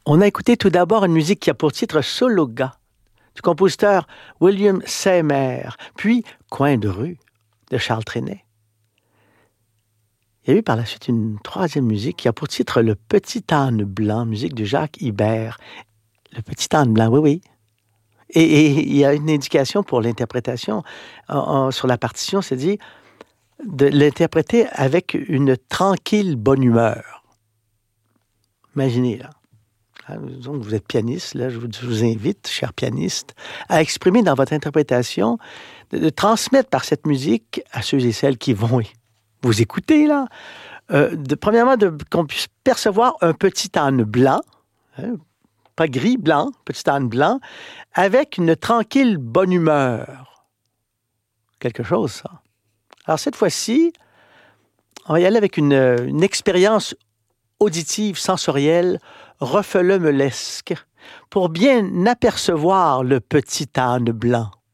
On a écouté tout d'abord une musique qui a pour titre Sologa, du compositeur William Seymour, puis Coin de rue de Charles Trenet. Il y a eu par la suite une troisième musique qui a pour titre Le Petit âne blanc, musique de Jacques Ibert. Le Petit âne blanc, oui, oui. Et il y a une indication pour l'interprétation sur la partition, c'est dit de l'interpréter avec une tranquille bonne humeur. Imaginez, là. Donc, vous êtes pianiste, là, je vous invite, chers pianistes, à exprimer dans votre interprétation, de transmettre par cette musique à ceux et celles qui vont vous écouter, là, premièrement, qu'on puisse percevoir un petit âne blanc, hein, pas gris, blanc, petit âne blanc, avec une tranquille bonne humeur. Quelque chose, ça. Alors, cette fois-ci, on va y aller avec une expérience auditive, sensorielle, refelemelesque, pour bien apercevoir le petit âne blanc.